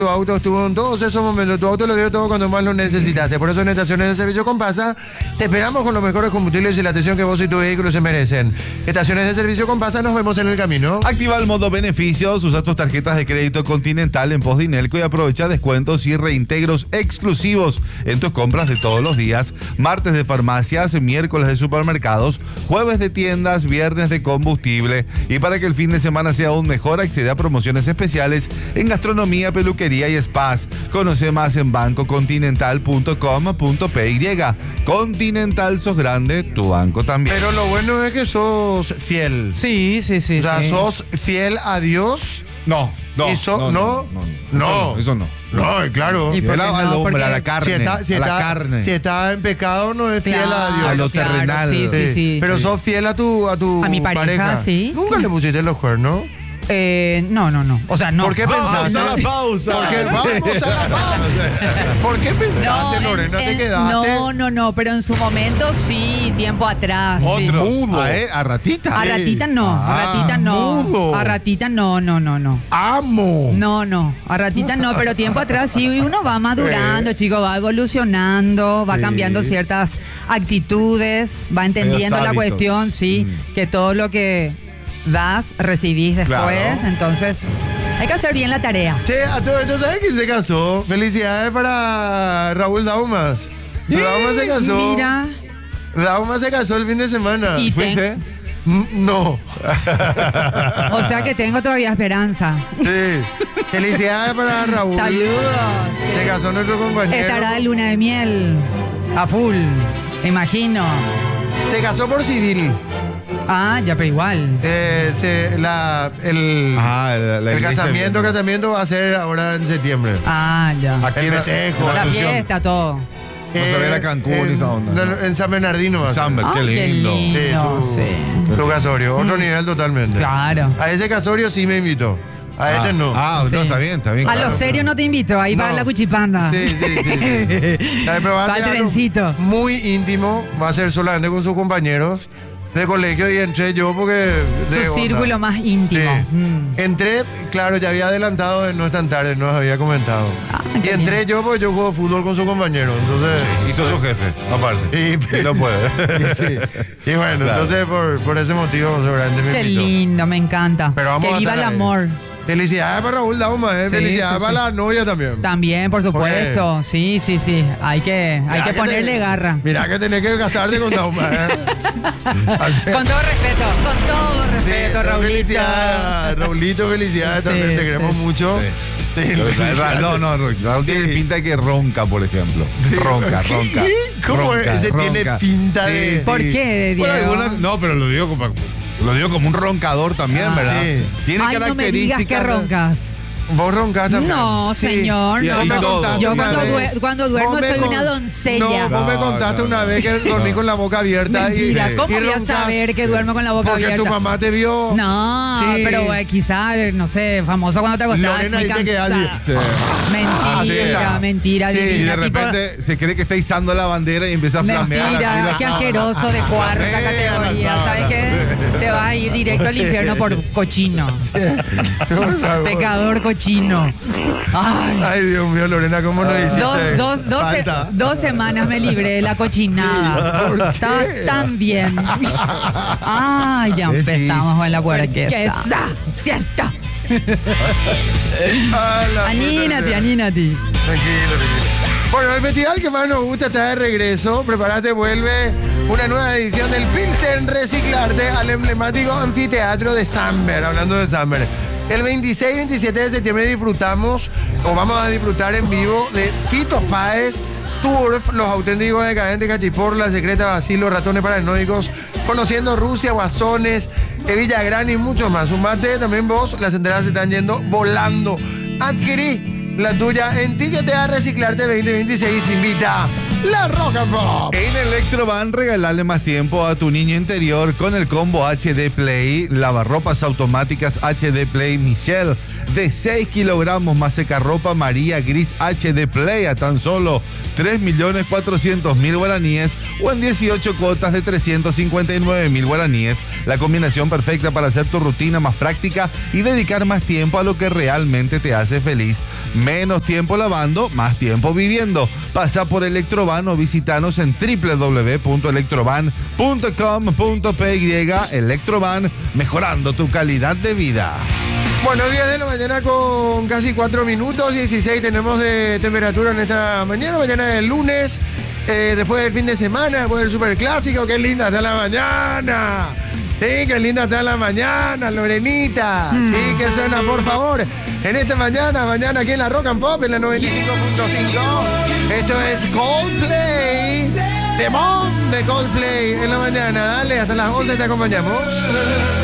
Tu auto estuvo en todos esos momentos, tu auto lo dio todo cuando más lo necesitaste. Por eso en Estaciones de Servicio Compasa te esperamos con los mejores combustibles y la atención que vos y tu vehículo se merecen. Estaciones de Servicio Compasa, nos vemos en el camino. Activa el modo beneficios, usa tus tarjetas de crédito Continental en Postdinelco y aprovecha descuentos y reintegros exclusivos en tus compras de todos los días. Martes de farmacias, miércoles de supermercados, jueves de tiendas, viernes de combustible. Y para que el fin de semana sea aún mejor, accede a promociones especiales en gastronomía, peluquería y spas. Conoce más en bancocontinental.com.py. Continental, sos grande, tu banco también. Pero lo bueno es que sos fiel. Sí. O sea, sos fiel a Dios. No. Eso no. No, claro. ¿Y por qué Al no? hombre, Porque a la carne. Si carne. está en pecado, no es fiel a Dios. A lo terrenal. Sí. Pero sos fiel a tu A mi pareja, sí. ¿Nunca le pusiste los cuernos? No. O sea, no. ¿Por qué pensaste? Vamos a la pausa. Vamos a la pausa. ¿Por qué pensaste, Lorena? ¿Te quedaste? No, pero en su momento sí, tiempo atrás. Otro. Sí. Mudo. A ratita. A ratita no, mudo. A ratita no. ¡Amo! No, a ratita no, pero tiempo atrás sí, uno va madurando, chico, va evolucionando, va cambiando ciertas actitudes, va entendiendo la hábitos. cuestión, que todo lo que das, recibís después, Claro. entonces hay que hacer bien la tarea. Che, a todo esto, ¿sabes quién se casó? Felicidades para Raúl Daumas. Daumas se casó. Mira, Daumas se casó el fin de semana. Y ¿Fuiste? No. o sea que tengo todavía esperanza. Sí. Felicidades para Raúl. Saludos. Se casó nuestro compañero. Estará de luna de miel a full, me imagino. Se casó por civil. Ah, ya, pero igual. El casamiento va a ser ahora en septiembre. Ah, ya. Aquí El festejo. La Asunción. fiesta, todo. Vamos a ver a Cancún y esa onda, ¿no? En San Bernardino va a ser. Samber, Ah, qué lindo. Tu casorio, otro nivel totalmente. Claro. A ese casorio sí me invitó. A este no. Sí. No, está bien. A claro. lo serio no te invito, ahí va No. la cuchipanda. Sí. Pero va a Va ser el algo trencito. muy íntimo, va a ser solamente con sus compañeros de colegio y entré yo porque... Su de onda. círculo más íntimo. Sí. Mm. Entré, claro, ya había adelantado de no es tan tarde, nos había comentado. Y qué entré yo porque yo juego fútbol con sus compañeros, entonces... Hizo su jefe, aparte. Y no puede. Y bueno, Claro. entonces por ese motivo seguramente me Qué invitó. lindo, me encanta. Pero vamos que a viva el estar ahí. amor. Felicidades para Raúl Dauma, Sí, felicidades sí, para sí. la novia también. También, por supuesto. Sí. Hay que ponerle garra. Mira que tenés que casarte con Dauma, Con todo respeto, Raulito. Felicidades, Raulito, felicidades también, te queremos mucho. Sí, felicidades. No, Raúl tiene pinta de que ronca, por ejemplo. Ronca. ¿Cómo es? Ese tiene pinta de... ¿Por qué, Diego? No, pero lo digo como un roncador también, ¿verdad? sí. Tiene Ay, no me digas que características. roncas. ¿Vos roncás también? No, Sí. señor, Y- no. y no. todo. Yo Una vez. cuando duermo Vos me soy con- una doncella. No, vos me contaste No. una vez que dormí con la boca abierta. Mentira, y, ¿cómo y voy a roncás saber que duermo con la boca porque abierta? tu mamá te vio. No, Sí. pero quizás, no sé, famoso cuando te acostás. Lorena muy dice que cansada. así. Sí. Mentira, mentira. Y de divina, tipo- repente se cree que está izando la bandera y empieza a flamear. así Mentira, la qué sábana. asqueroso de cuarta Flamea la categoría. sábana. ¿Sabes qué? Te vas a ir directo al infierno por cochino. Pecador cochino. Ay. Ay, Dios mío, Lorena, ¿cómo no hiciste? Falta. 2 semanas me libré de la cochinada. ¿Por qué? Estaba tan bien. Ay, ya empezamos con la puerquesa. ¿Cierto? Ah, la Anímate, puta. anímate. Tranquilo. Bueno, el festival que más nos gusta está de regreso. Prepárate, vuelve una nueva edición del Pilsen Reciclarte al emblemático anfiteatro de Samber. Hablando de Samber. El 26 y 27 de septiembre disfrutamos, o vamos a disfrutar en vivo, de Fito Páez, Turf, Los Auténticos Decadentes, Cachipor, La Secreta, Basilo, Ratones Paranoicos, Conociendo Rusia, Guasones, Villagrán y mucho más. Sumate también vos, las entradas se están yendo volando. Adquirí la tuya en Ticket a Reciclarte 2026. Invita La Rock and Pop. En Electroban, regalarle más tiempo a tu niño interior con el combo HD Play, lavarropas automáticas HD Play Michelle, de 6 kilogramos más secarropa María Gris HD Play a tan solo 3.400.000 guaraníes o en 18 cuotas de 359.000 guaraníes. La combinación perfecta para hacer tu rutina más práctica y dedicar más tiempo a lo que realmente te hace feliz. Menos tiempo lavando, más tiempo viviendo. Pasa por Electroban o visitanos en www.electroban.com.py. Electroban, mejorando tu calidad de vida. Bueno, 10 de la mañana con casi 4 minutos, 16 tenemos de temperatura en esta mañana del lunes, después del fin de semana, después del superclásico. Qué linda está la mañana. Sí, qué linda está la mañana, Lorenita. Sí, que suena, por favor. En esta mañana aquí en la Rock and Pop, en la 95.5. Esto es Coldplay. Demon de Coldplay en la mañana. Dale, hasta las 11 te acompañamos.